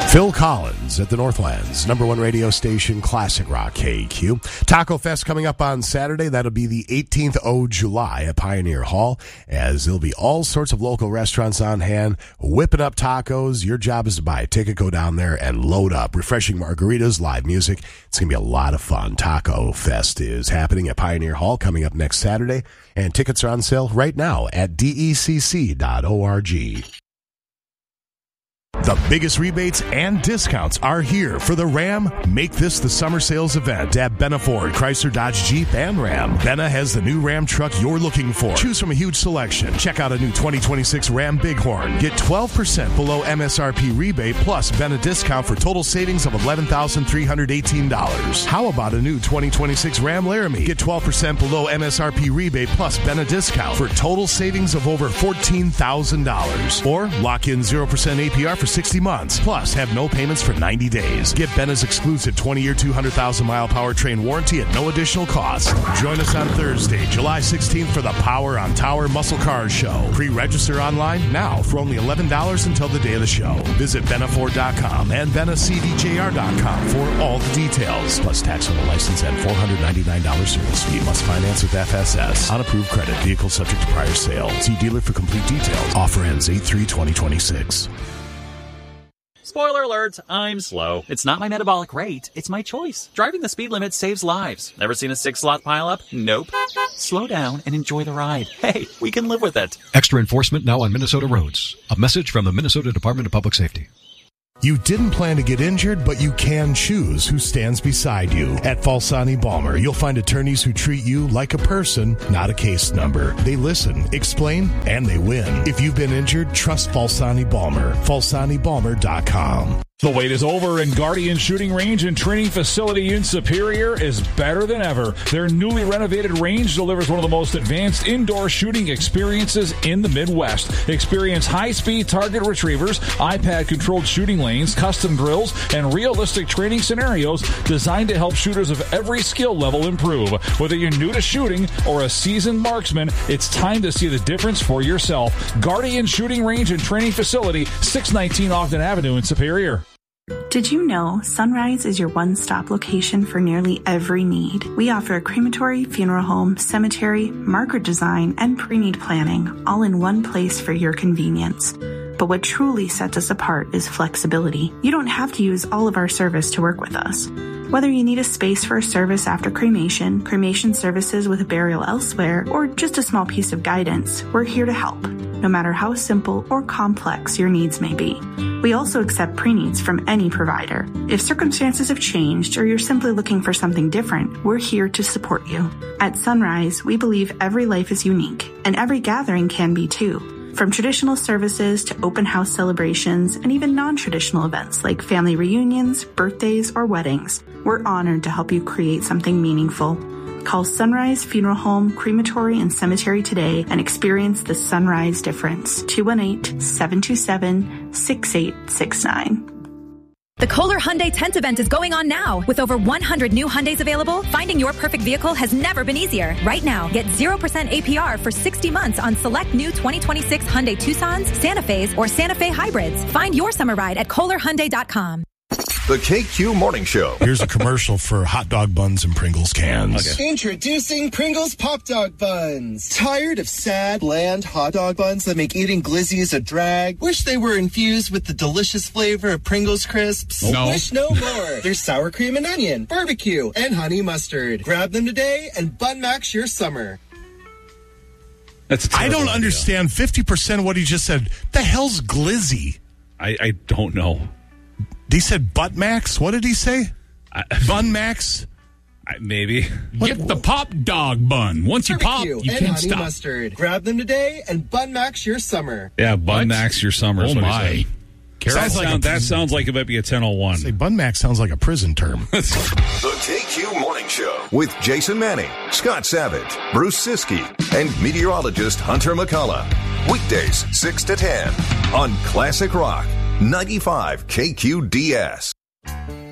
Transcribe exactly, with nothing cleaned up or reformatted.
Phil Collins at the Northlands, number one radio station, Classic Rock K Q. Taco Fest coming up on Saturday. That'll be the eighteenth of July at Pioneer Hall, as there'll be all sorts of local restaurants on hand, whipping up tacos. Your job is to buy a ticket, go down there, and load up. Refreshing margaritas, live music. It's going to be a lot of fun. Taco Fest is happening at Pioneer Hall coming up next Saturday, and tickets are on sale right now at D E C C dot org. The biggest rebates and discounts are here for the Ram Make This the Summer Sales event at Benna Ford, Chrysler, Dodge, Jeep, and Ram. Benna has the new Ram truck you're looking for. Choose from a huge selection. Check out a new twenty twenty-six Ram Bighorn. Get twelve percent below M S R P rebate plus Benna discount for total savings of eleven thousand three hundred eighteen dollars. How about a new twenty twenty-six Ram Laramie? Get twelve percent below M S R P rebate plus Benna discount for total savings of over fourteen thousand dollars. Or lock in zero percent A P R for sixty months, plus have no payments for ninety days. Get Benna's exclusive twenty-year, two hundred thousand mile powertrain warranty at no additional cost. Join us on Thursday, July sixteenth for the Power on Tower Muscle Cars Show. Pre-register online now for only eleven dollars until the day of the show. Visit Benna Ford dot com and Benna C D J R dot com for all the details. Plus tax on the license and four hundred ninety-nine dollars service fee. Must finance with F S S. On approved credit. Vehicle subject to prior sale. See dealer for complete details. Offer ends eight three twenty twenty-six. Spoiler alert, I'm slow. It's not my metabolic rate, it's my choice. Driving the speed limit saves lives. Never seen a six-slot pileup? Nope. Slow down and enjoy the ride. Hey, we can live with it. Extra enforcement now on Minnesota roads. A message from the Minnesota Department of Public Safety. You didn't plan to get injured, but you can choose who stands beside you. At Falsani Balmer, you'll find attorneys who treat you like a person, not a case number. They listen, explain, and they win. If you've been injured, trust Falsani Balmer. Falsani Balmer dot com. The wait is over, and Guardian Shooting Range and Training Facility in Superior is better than ever. Their newly renovated range delivers one of the most advanced indoor shooting experiences in the Midwest. Experience high-speed target retrievers, iPad-controlled shooting lanes, custom drills, and realistic training scenarios designed to help shooters of every skill level improve. Whether you're new to shooting or a seasoned marksman, it's time to see the difference for yourself. Guardian Shooting Range and Training Facility, six nineteen Ogden Avenue in Superior. Did you know Sunrise is your one-stop location for nearly every need? We offer a crematory, funeral home, cemetery, marker design, and pre-need planning, all in one place for your convenience. But what truly sets us apart is flexibility. You don't have to use all of our service to work with us. Whether you need a space for a service after cremation, cremation services with a burial elsewhere, or just a small piece of guidance, we're here to help, no matter how simple or complex your needs may be. We also accept pre-needs from any provider. If circumstances have changed or you're simply looking for something different, we're here to support you. At Sunrise, we believe every life is unique, and every gathering can be too. From traditional services to open house celebrations and even non-traditional events like family reunions, birthdays, or weddings, we're honored to help you create something meaningful. Call Sunrise Funeral Home, Crematory, and Cemetery today and experience the Sunrise difference. two one eight, seven two seven, six eight six nine. The Kohler Hyundai Tent event is going on now. With over one hundred new Hyundais available, finding your perfect vehicle has never been easier. Right now, get zero percent A P R for sixty months on select new twenty twenty-six Hyundai Tucsons, Santa Fe's, or Santa Fe hybrids. Find your summer ride at Kohler Hyundai dot com. The K Q Morning Show. Here's a commercial for hot dog buns and Pringles cans. Okay. Introducing Pringles Pop Dog Buns. Tired of sad, bland hot dog buns that make eating glizzies a drag? Wish they were infused with the delicious flavor of Pringles crisps? No. Wish no more. There's sour cream and onion, barbecue, and honey mustard. Grab them today and Bun Max your summer. That's a I don't idea. understand fifty percent of what he just said. The hell's glizzy? I, I don't know. He said butt max? What did he say? I, Bun max? I, maybe. What? Get the pop dog bun. Once you pop, you and can't honey stop. Mustard. Grab them today and Bun Max your summer. Yeah, Bun Max your summer. Oh, my. Sounds like sound, a, that sounds like it might be a ten oh one. Say Bun Max sounds like a prison term. The K Q Morning Show with Jason Manning, Scott Savage, Bruce Siskey, and meteorologist Hunter McCullough. Weekdays six to ten on Classic Rock ninety-five K Q D S.